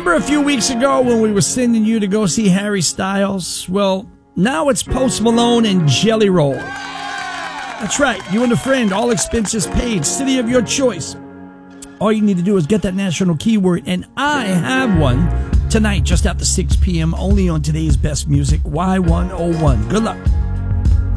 Remember a few weeks ago when we were sending you to go see Harry Styles? Well, now it's Post Malone and Jelly Roll. That's right, you and a friend, all expenses paid, city of your choice. All you need to do is get that national keyword, and I have one tonight just after 6 p.m. only on today's Best Music Y101. Good luck.